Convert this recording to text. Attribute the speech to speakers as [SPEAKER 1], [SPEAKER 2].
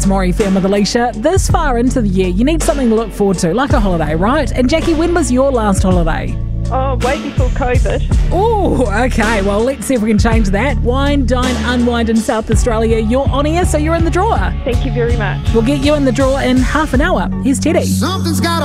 [SPEAKER 1] More FM with Alicia. This far into the year, you need something to look forward to, like a holiday, right? And Jackie, when was your last holiday?
[SPEAKER 2] Oh, way before COVID.
[SPEAKER 1] Oh, okay. Well, let's see if we can change that. Wine, Dine, Unwind in South Australia. You're on air, so you're in the draw.
[SPEAKER 2] Thank you very much.
[SPEAKER 1] We'll get you in the draw in half an hour. Here's Teddy.
[SPEAKER 3] Something's got